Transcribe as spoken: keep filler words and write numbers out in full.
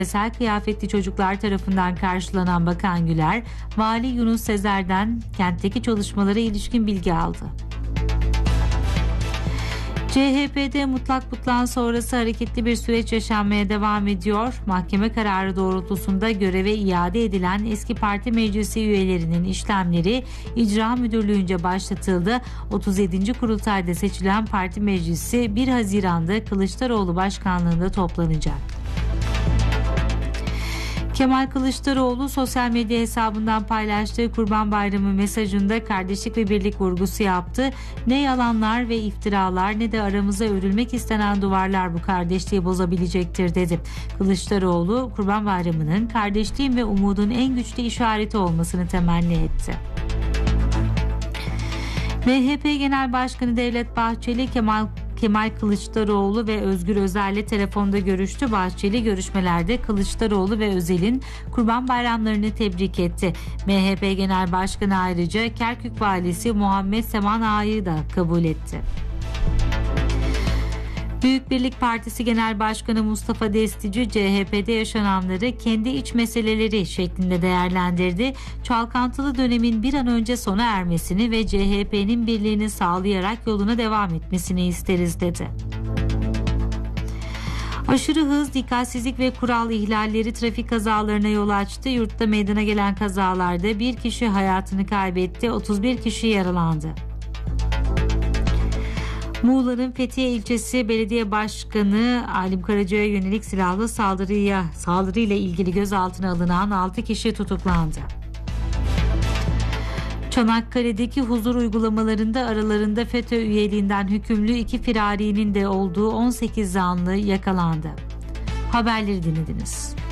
Yöresel kıyafetli çocuklar tarafından karşılanan Bakan Güler, Vali Yunus Sezer'den kentteki çalışmalara ilişkin bilgi aldı. C H P'de mutlak butlan sonrası hareketli bir süreç yaşanmaya devam ediyor. Mahkeme kararı doğrultusunda göreve iade edilen eski parti meclisi üyelerinin işlemleri İcra Müdürlüğü'nce başlatıldı. otuz yedinci kurultayda seçilen parti meclisi bir Haziran'da Kılıçdaroğlu başkanlığında toplanacak. Kemal Kılıçdaroğlu sosyal medya hesabından paylaştığı Kurban Bayramı mesajında kardeşlik ve birlik vurgusu yaptı. Ne yalanlar ve iftiralar ne de aramıza örülmek istenen duvarlar bu kardeşliği bozabilecektir dedi. Kılıçdaroğlu Kurban Bayramı'nın kardeşliğin ve umudun en güçlü işareti olmasını temenni etti. M H P Genel Başkanı Devlet Bahçeli, Kemal Kemal Kılıçdaroğlu ve Özgür Özel'le telefonda görüştü. Bahçeli görüşmelerde Kılıçdaroğlu ve Özel'in Kurban Bayramlarını tebrik etti. M H P Genel Başkanı ayrıca Kerkük Valisi Muhammed Seman Ağa'yı da kabul etti. Büyük Birlik Partisi Genel Başkanı Mustafa Destici, C H P'de yaşananları kendi iç meseleleri şeklinde değerlendirdi. Çalkantılı dönemin bir an önce sona ermesini ve C H P'nin birliğini sağlayarak yoluna devam etmesini isteriz dedi. Aşırı hız, dikkatsizlik ve kural ihlalleri trafik kazalarına yol açtı. Yurtta meydana gelen kazalarda bir kişi hayatını kaybetti, otuz bir kişi yaralandı. Muğla'nın Fethiye ilçesi belediye başkanı Alim Karaca'ya yönelik silahlı saldırıya saldırıyla ilgili gözaltına alınan altı kişi tutuklandı. Çanakkale'deki huzur uygulamalarında aralarında FETÖ üyeliğinden hükümlü iki firarinin de olduğu on sekiz zanlı yakalandı. Haberleri dinlediniz.